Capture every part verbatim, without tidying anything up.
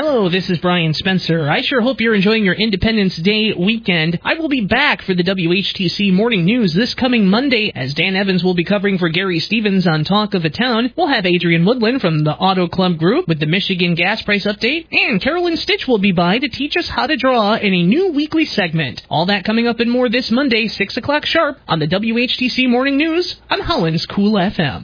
Hello, this is Brian Spencer. I sure hope you're enjoying your Independence Day weekend. I will be back for the W H T C Morning News this coming Monday, as Dan Evans will be covering for Gary Stevens on Talk of the Town. We'll have Adrian Woodland from the Auto Club Group with the Michigan gas price update, and Carolyn Stitch will be by to teach us how to draw in a new weekly segment. All that coming up and more this Monday, six o'clock sharp, on the W H T C Morning News on Holland's Cool F M.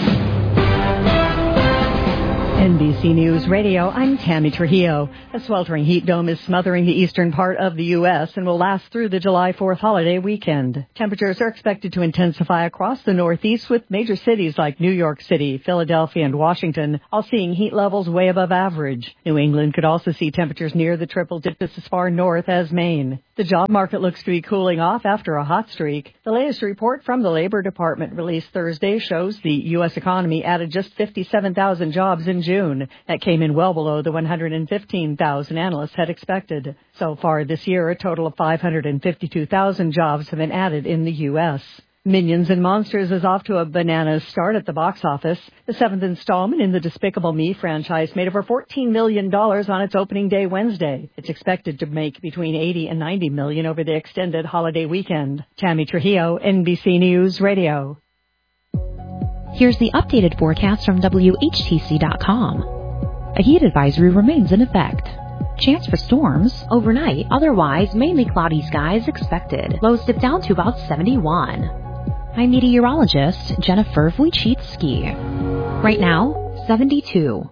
N B C News Radio, I'm Tammy Trujillo. A sweltering heat dome is smothering the eastern part of the U S and will last through the July fourth holiday weekend. Temperatures are expected to intensify across the Northeast, with major cities like New York City, Philadelphia, and Washington all seeing heat levels way above average. New England could also see temperatures near the triple digits as far north as Maine. The job market looks to be cooling off after a hot streak. The latest report from the Labor Department released Thursday shows the U S economy added just fifty-seven thousand jobs in June. That came in well below the one hundred fifteen thousand analysts had expected. So far this year, a total of five hundred fifty-two thousand jobs have been added in the U S. Minions and Monsters is off to a bananas start at the box office. The seventh installment in the Despicable Me franchise made over fourteen million dollars on its opening day Wednesday. It's expected to make between eighty and ninety million dollars over the extended holiday weekend. Tammy Trujillo, N B C News Radio. Here's the updated forecast from W H T C dot com. A heat advisory remains in effect. Chance for storms overnight, otherwise mainly cloudy skies expected. Lows dip down to about seventy-one. I'm meteorologist Jennifer Wojcicki. Right now, seventy-two.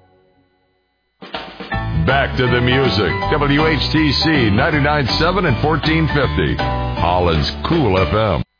Back to the music. W H T C ninety-nine point seven and fourteen fifty. Holland's Cool F M.